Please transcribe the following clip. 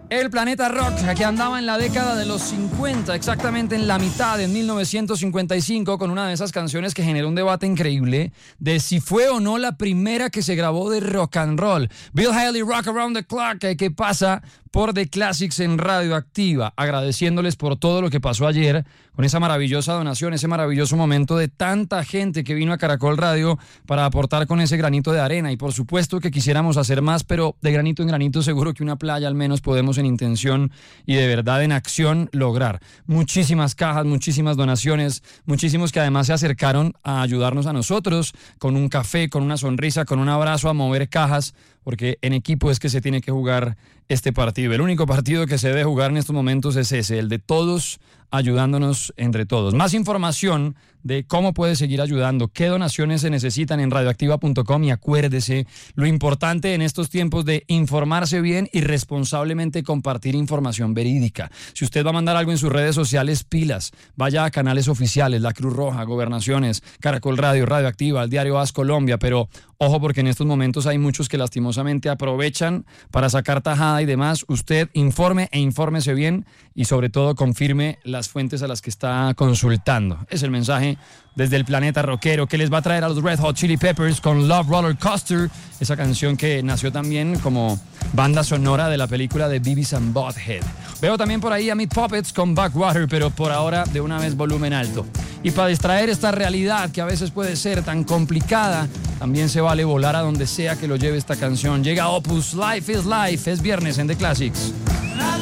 El Planeta Rock, que andaba en la década de los 50, exactamente en la mitad, en 1955, con una de esas canciones que generó un debate increíble de si fue o no la primera que se grabó de rock and roll. Bill Haley, Rock Around the Clock, que pasa por The Classics en Radioactiva, agradeciéndoles por todo lo que pasó ayer, con esa maravillosa donación, ese maravilloso momento de tanta gente que vino a Caracol Radio para aportar con ese granito de arena. Y por supuesto que quisiéramos hacer más, pero de granito en granito seguro que una playa al menos podemos en intención y de verdad en acción lograr. Muchísimas cajas, muchísimas donaciones, muchísimos que además se acercaron a ayudarnos a nosotros con un café, con una sonrisa, con un abrazo, a mover cajas, porque en equipo es que se tiene que jugar este partido. El único partido que se debe jugar en estos momentos es ese, el de todos ayudándonos entre todos. Más información de cómo puede seguir ayudando, qué donaciones se necesitan en radioactiva.com, y acuérdese lo importante en estos tiempos de informarse bien y responsablemente compartir información verídica. Si usted va a mandar algo en sus redes sociales, pilas, vaya a canales oficiales, La Cruz Roja, Gobernaciones, Caracol Radio, Radioactiva, el diario AS Colombia, pero ojo porque en estos momentos hay muchos que lastimosamente aprovechan para sacar tajada y demás. Usted informe e infórmese bien y sobre todo confirme las fuentes a las que está consultando. Es el mensaje desde el Planeta Rockero, que les va a traer a los Red Hot Chili Peppers con Love Roller Coaster, esa canción que nació también como banda sonora de la película de Beavis and Butthead. Veo también por ahí a Meat Puppets con Backwater, pero por ahora de una vez volumen alto. Y para distraer esta realidad que a veces puede ser tan complicada, también se vale volar a donde sea que lo lleve esta canción. Llega Opus, Life is Life, es viernes en The Classics.